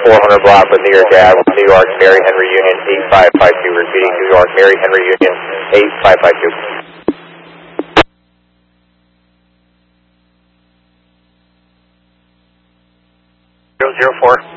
400 block with New York Ave, New York, Mary Henry Union, 8552. Repeating, New York, Mary Henry Union, 8552. 004.